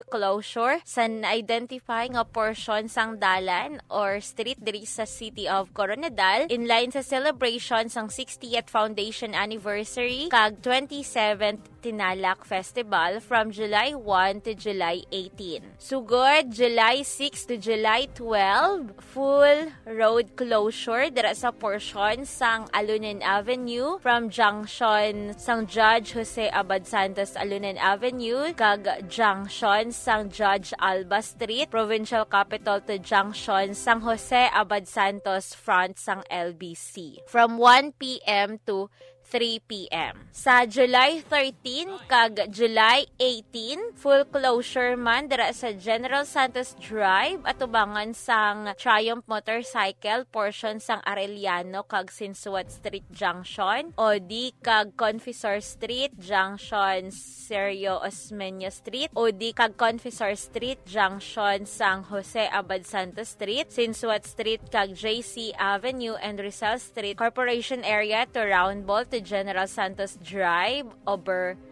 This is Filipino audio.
closure sa na-identify nga portion sang dalan or street diri sa City of Coronadal in line sa celebration sang 60th Foundation Anniversary kag 27th Tinalak Festival from July 1 to July 18. Sugod, July 6 to July 12, full road closure dira sa portion sang Alunen Avenue from junction sang Judge Jose Abad Santos Alunen Avenue kag junction sang Judge Alba Street, Provincial Capital to junction sang Jose Abad Santos front sang LBC from 1 p.m. to 3 p.m. Sa July 13 kag July 18, full closure man dira sa General Santos Drive atubangan sang Triumph Motorcycle portion sang Arellano kag Sinsuat Street Junction o di kag Confessor Street Junction Sergio Osmeño Street o di kag Confessor Street Junction sang Jose Abad Santos Street, Sinsuat Street kag JC Avenue and Rizal Street Corporation area to Roundball to General Santos Drive over